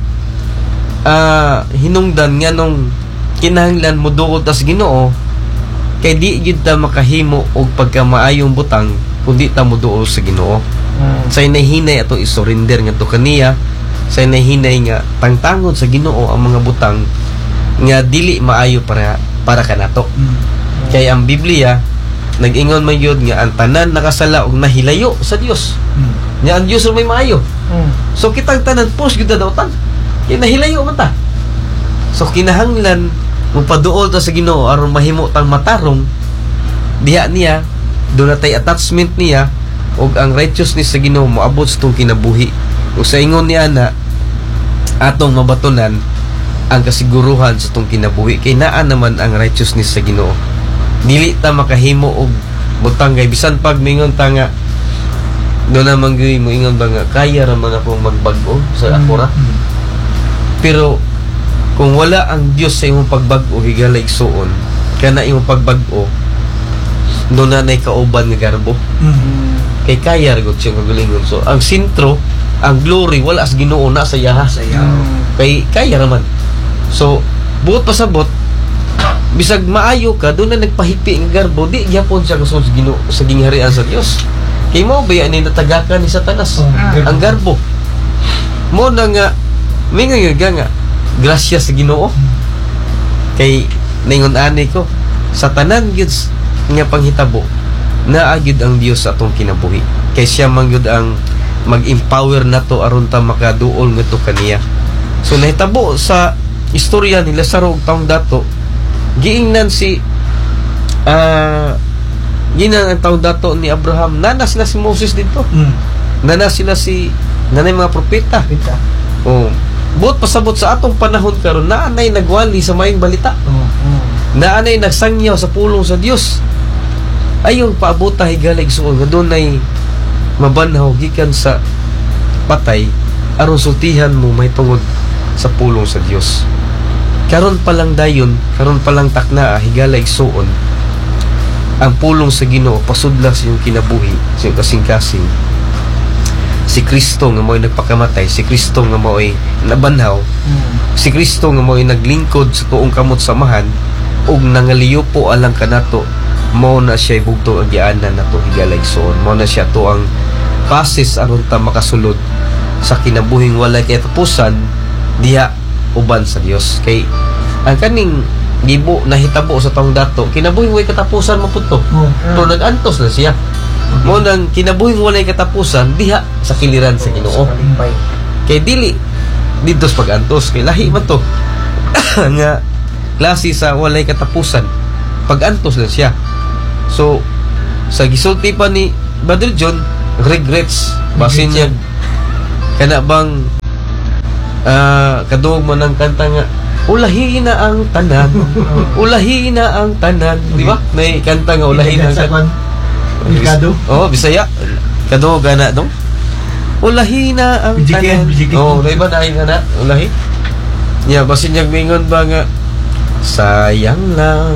hinungdan nga nung kinahanglan mo duol tas Ginoo, kay di gid ta makahimo og pagkamaayong butang kundi ta mo duol sa Ginoo. Say nahinay ato isurrender nga to kaniya, say nahinay nga tangtangon sa Ginoo ang mga butang nga dili maayo para kanato. Kay ang Biblia nag-ingon man yun nga ang tanan nakasala og nahilayo sa Dios. Nga ang Dios may maayo. So kitang tanan pos gyud daw tan. Kay nahilayo man ta. So kinahanglan mupaduol ta sa Ginoo aron mahimo tang matarong diha niya doon natay attachment niya og ang righteousness sa Ginoo moabot sa tong kinabuhi. Ug sa ingon niya na atong mabatunan ang kasiguruhan sa tong kinabuhi kay naa naman ang righteousness sa Ginoo. Dili ta makahimo og butang kay bisan pag mingon ta nga do na manggoy mo ingon ba nga kaya ra man akong magbag-o sa akora. Pero kung wala ang Dios sa imong pagbag-o higala igsuon kana imong pagbag-o do na nay kauban nga garbo. Kay kaya ra gud siya kagalingon. So ang sentro, ang glory wala sa Ginoo na sa yaha. Kay kaya ra man. So buot pasabot bisag maayo ka doon na nagpahipi ng garbo di gyapon siya kusog sa Ginoo sa gingharian sa Dios. Kay mo ba yan natagakan ni Satanas ang garbo mo na nga mingon nga grasya sa Ginoo. Kay ningon ani ko sa tanan gyud nga panghitabo naa gyud ang Dios sa atong kinabuhi. Kay siya man gyud ang mag-empower nato aron ta makaduol ngadto kaniya. So nahitabo sa istorya ni Lazaro og taong dato, giingnan si ginang ang taong dato ni Abraham, nana sila si Moses dito. Nana sila si nanay mga propeta. Buot pasabot sa atong panahon karon naanay nagwali sa maayong balita. Naanay nagsangyaw sa pulong sa Dios. Ayon paabota higala igsuon nga dunay mabanhaw gikan sa patay aron sultihan mo may tungod sa pulong sa Dios. Karon pa lang dayon, karon pa lang takna higala igsuon ang pulong sa Ginoo pasudla sa iyong kinabuhi, sa iyong kasing-kasing. Si Kristo nga mo'y nagpakamatay, si Kristo nga mo'y nabanhaw, si Kristo nga mo'y naglingkod sa tuong kamot samahan ug nangaliyo po alang kanato, mo na siya bugto ang gianan nato higala igsuon. Mo na siya to ang basis aron ta makasulod sa kinabuhing walay katapusan diha uban sa Dios. Kay ang kaning gibo nahitabo sa taong dato kinabuhing walay katapusan maputo. To nag-antos na siya. Mo nang kinabuhing walay katapusan diha sa kiliran sa Ginoo. Kay dili dito sa pag-antos kay lahi man to nga klase sa walay katapusan. pag-antos lang siya. So sa gisulti pa ni Brother John, regrets basin niya kana bang kadungog mo ng kanta nga ulahi na ang tanan. Ulahi na ang tanan, di ba? May kanta nga ulahi na ang tanan. Mercado? Oh, Bisaya. Kadungog gana dong. Ulahi na ang tanan. Oh, di ba na nga ulahi? Yeah, basin niya mingon ba nga sayang lang.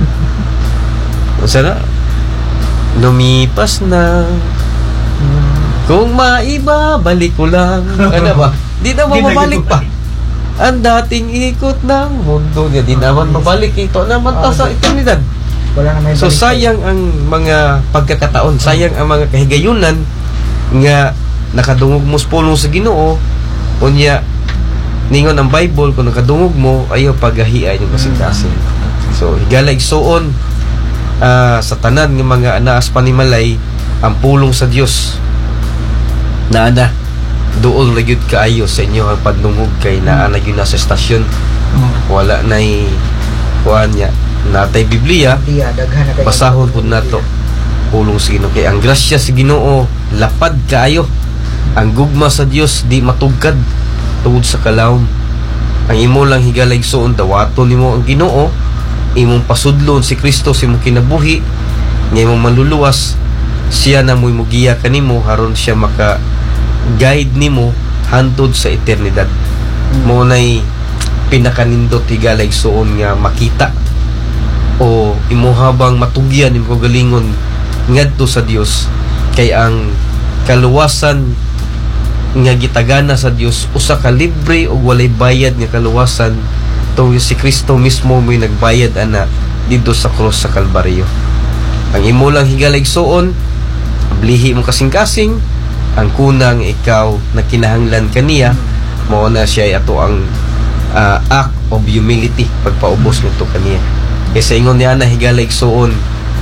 Sana lumipas na. Kung maibabalik ko lang. Ano ba? Di na mababalik pa. Ang dating ikot ng mundo niya, di naman mabalik. Ito naman ta sa eternidad. So sayang ang mga pagkakataon, sayang ang mga kahigayunan nga nakadungog mo pulong sa Ginoo. Unya ningon ang Bible, kung nakadungog mo ayaw paghahiay yung kasing-kasing. So higala igsuon sa tanan ng mga anaas panimalay ang pulong sa Dios na doon nagyud kaayo sa inyo ang pagdungog kay naa na gyud na sa estasyon. Wala nay kuan nya natay Biblia, basahon pud nato pulong sa Ginoo kay ang grasya sa Ginoo lapad kaayo. Ang gugma sa Dios di matugkad tungod sa kalawom. Ang imo lang higala igsuon dawaton nimo ang Ginoo, imong pasudlon si Kristo sa imong kinabuhi, nga imong manluluwas, siya na mo'y mugiya kanimo haron siya maka guide nimo hantod sa eternidad. Mo nay pinakanindot higala igsuon nga makita o imo habang matugyan imong kagalingon ngadto sa Dios kay ang kaluwasan nga gitagana sa Dios usa ka libre o walay bayad nga kaluwasan tungod si Kristo mismo mo'y nagbayad ana dito sa krus sa Kalbaryo. Ang imo lang higala igsuon ablihi mo kasing-kasing ang kunang ikaw na kinahanglan kaniya mao na siya ato ang act of humility pagpaubos nito kaniya. Kaysa ingon niya na higala igsuon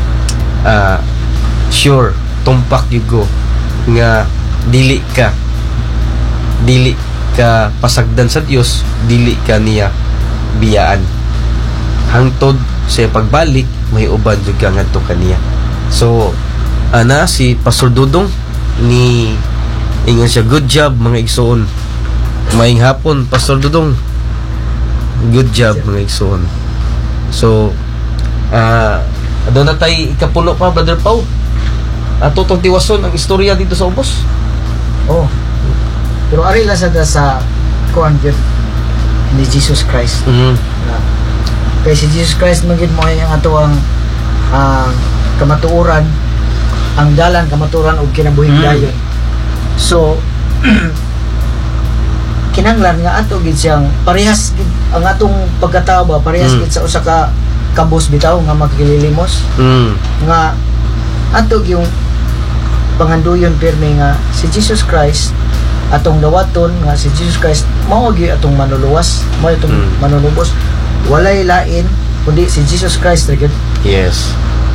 sure tumpak yugo nga dili ka pasagdan sa Dios, dili ka niya biyaan hangtod sa pagbalik may uban jud ka ngadto kaniya. So ana si Pastor Dudong ni ingon siya good job mga igsoon. Maayong hapon Pastor Dudong, good job mga igsoon. So adto na tay ikapuno pa Brother Pau ato tong tiwason ang istorya dito sa ubos. Pero ari lang sa kuan gyud ni Jesus Christ. Kay si Jesus Christ magid mo ang ato ang kamatuoran, ang dalan kamatuoran ug kinabuhing dayon. So kinahanglan nga ato gid siyang parehas gid ang atong pagkatao ba parehas gid sa usa ka kabus bitaw nga makililimos. Nga ato yung panganduyon pirmi nga si Jesus Christ atong dawaton nga si Jesus Christ mao gyud atong manuluwas, mao atong manunubos, walay lain kundi si Jesus Christ ra gyud. Yes.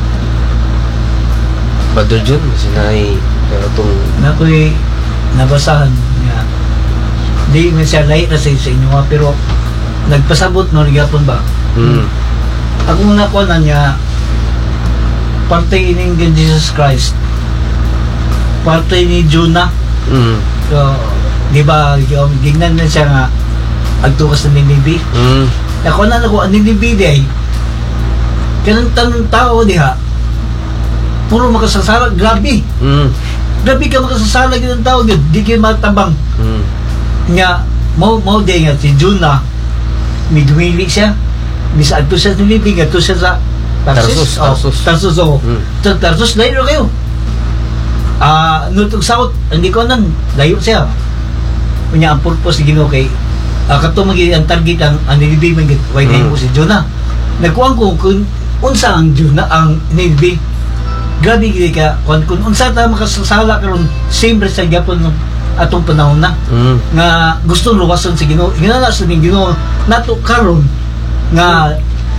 Brother John, sinay atong nakoy nabasahan nga di man siya lahi na sa inyo pero nagpasabot no gyapon ba. Ako nga ko na niya parte ining Jesus Christ, parte ni Jonah. So, di ba, gignan na siya nga agtukas na Ninibe. Ako na ang Ninibe di ay kanang tanong tao diha puro makasasala, grabe. Grabe ka makasasala ng tao, di kayo matabang. Nga, mau di nga si Jonah midwili siya bisa adto siya sa Ninibe, adto siya sa Tarsus. Tarsus, layo kayo. Nutog south, hindi ko nang layo siya. Kunya ang purpose ni Ginoo kay kato magi ang target ang Ninibe man gid way na si Jonah. Nagkuan ko kung unsa ang Jonah ang Ninibe. Grabe gid ka kun unsa ta makasasala karon siyempre sa gyapon ng atong panahon na nga gusto luwason si Ginoo. Ginala sa Ginoo nato karon nga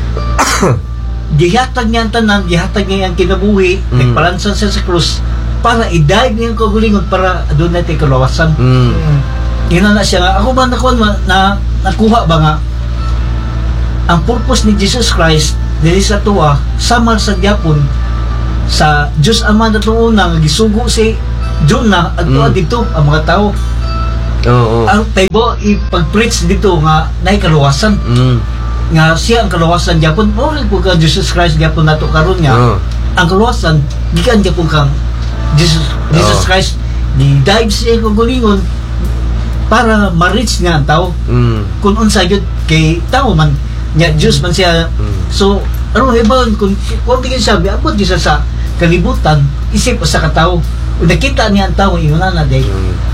gihatag niya ang tanan, gihatag niya ang kinabuhi, nagpalansan siya sa krus para i-dive niya ang kagulingon para doon natin kalawasan. Yun na siya nga ako ba nakuha ba nga ang purpose ni Jesus Christ dili sa tuwa sama sa Japon sa Diyos Ama na itong una nga gisugo si Jonah at tuwa dito ang mga tao. Ang taybo ipag-preach dito nga nay kaluwasan nga siya ang kaluwasan Japon mo po ka Jesus Christ Japon nato karon nga ang kaluwasan gikan Japon kang Jesus Christ di dive siya kung gulingon para ma-reach nga ang tao kung unsa yun kay tao man nga Diyos man siya so ano hebon kung tingin sabi abot Diyos sa kalibutan isip sa katao kung nakita niya ang tao iuna na day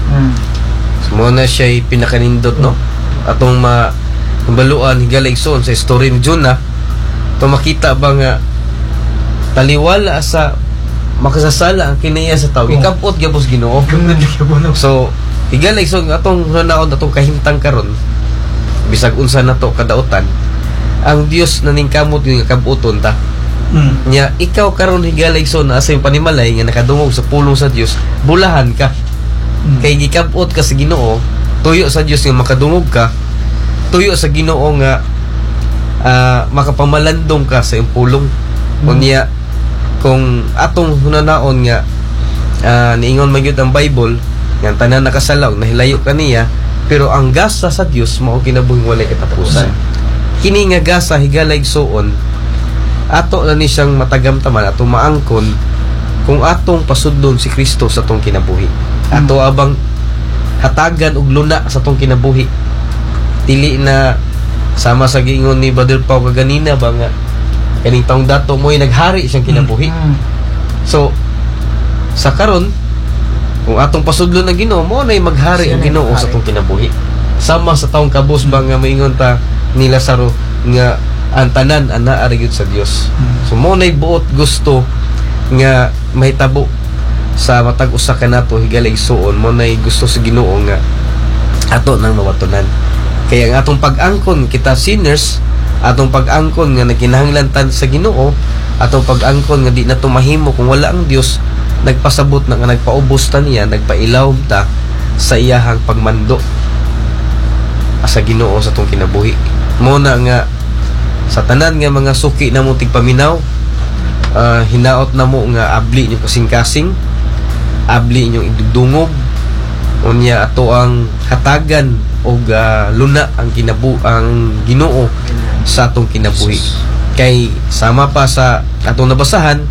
so muna siya pinakanindot no atong mabaluan higalig son sa story ni Jonah to makita ba nga taliwala sa makasasala ang kinaya sa tao ikapot gyapos Ginoo so higalig son atong hanaon atong kahimtang karon bisag unsa nato kadautan ang Dios naningkamot yung kabuton ta nya ikaw karon higalig son asa yung panimalay nga nakadungog sa pulong sa Dios bulahan ka kay gikabot ka sa Ginoo tuyo sa Dios nga makadungog ka tuyo sa Ginoo nga makapamalandong ka sa iyong pulong unya kung atong hunanaon nga niingon magyud ang Bible nga tanan nakasalaw nahilayo kaniya pero ang gasa sa Dios mao kinabuhing walay katapusan kini nga gasa higalig suon ato na ni siyang matagamtaman atong maangkon kung atong pasudlon si Kristo sa atong kinabuhi ato abang hatagan og luna sa atong kinabuhi dili na sama sa giingon ni Brother Pau kaganina ba nga kaning taong dato mo'y naghari siyang kinabuhi so sa karon kung atong pasudlon ang Ginoo mo na'y maghari ang Ginoo sa atong kinabuhi sama sa taong kabus ba nga maingon ta ni Lazaro nga ang tanan ana ari gyud sa Dios so mo na'y buot gusto nga mahitabo sa matag usa ka nato higalig suon mo na'y gusto sa Ginoo nga ato nang mawatunan kaya ang atong pag-angkon kita sinners atong pag-angkon nga nagkinahanglan sa Ginoo atong pag-angkon nga di na mahimo kung wala ang Dios nagpasabot na nga nagpaubos ta niya nagpailaw ta sa iyahang pagmando sa Ginoo sa atong kinabuhi mo na nga sa tanan nga mga suki na mo tigpaminaw hinaot na mo nga abli inyong kasing-kasing abli inyong idugdungog unya ato ang hatagan o luna ang Ginoo sa atong kinabuhi kay sama pa sa atong nabasahan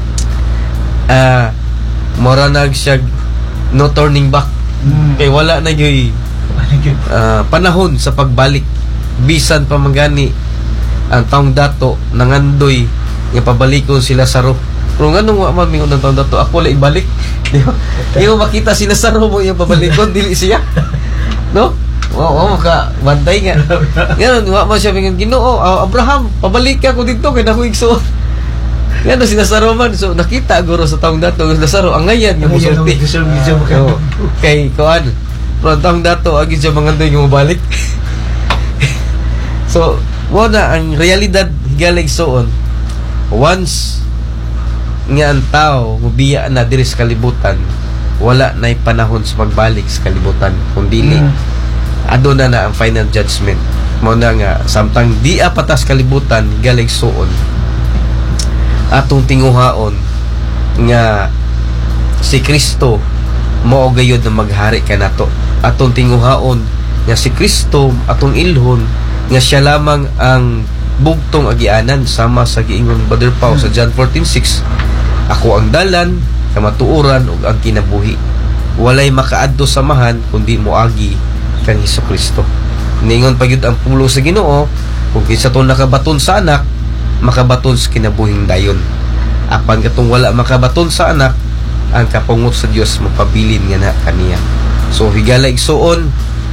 moranag siya no turning back kay wala na gyud panahon sa pagbalik bisan pa mangani ang taong dato nangandoy nga pabalikon sila Lazaro pero nga nung mamingon ng taong dato ako la ibalik di mo makita sila Lazaro mo yung pabalikon dili siya no oo ka bantay nga ngayon wa man siya mingon Ginoo Abraham pabalik ka ko dito kay nakuig suot nga sila Lazaro man so nakita guro sa taong dato Lazaro ang ngayan nga musulti kay kuan pero ang taong dato agi siya mangandoy nga mabalik so wala ang realidad higalig suon once nga ang tao mubiya na diri sa kalibutan wala na panahon sa magbalik sa kalibutan kundi aduna na ang final judgment mo na nga samtang di patas kalibutan higalig suon atong tinguhaon nga si Kristo mao gayud na maghari kanato atong tinguhaon nga si Kristo atong ilhon nga siya lamang ang bugtong agianan sama sa giingon Brother Pau sa John 14:6 ako ang dalan kamatuoran ug ang kinabuhi walay makaadto samahan kundi moagi kang Hesukristo ningon pagyud ang pulong sa Ginoo kung kinsa to nakabaton sa anak makabaton sa kinabuhing dayon apan katong wala makabaton sa anak ang kapungot sa Dios mapabilin nga na kaniya so higala igsuon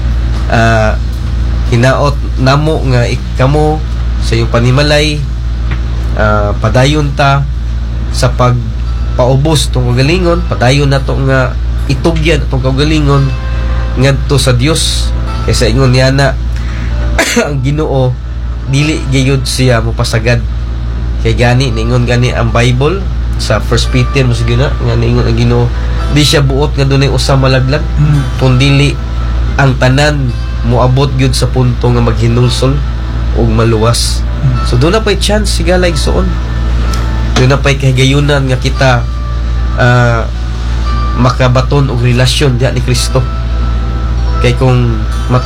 hinaot namo nga ikamo sa iyong panimalay padayon ta sa pagpaubos tong kagalingon padayon na to nga itugyan itong kagalingon ngadto sa Dios kaysa ingon niya na ang Ginoo dili gayud siya mopasagad kay gani ningon gani ang Bible sa 1 Peter mo sige na nga ningon ang Ginoo di siya buot nga dunay usa malaglag kundi ang tanan moabot gyud sa punto nga maghinulsol og maluwas. So doon na pa'y chance sigala igsoon. Doon na pa'y kahigayunan nga kita makabaton og relasyon diha ni Kristo. Kay kung